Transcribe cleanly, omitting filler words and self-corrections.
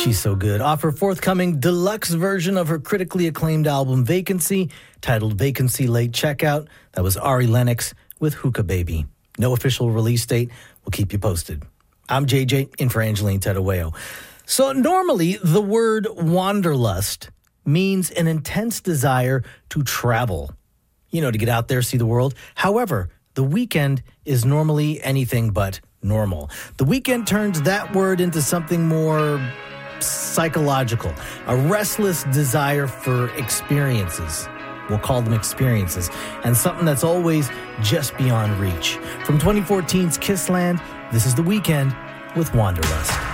She's so good. Off her forthcoming deluxe version of her critically acclaimed album Vacancy, titled Vacancy Late Checkout, that was Ari Lennox with Hookah Baby. No official release date. We'll keep you posted. I'm JJ, in for Angeline Tedaweo. So normally, the word wanderlust means an intense desire to travel. You know, to get out there, see the world. However, the weekend is normally anything but normal. The weekend turns that word into something more psychological, a restless desire for experiences. We'll call them experiences, and something that's always just beyond reach. From 2014's Kissland, this is The Weeknd with Wanderlust.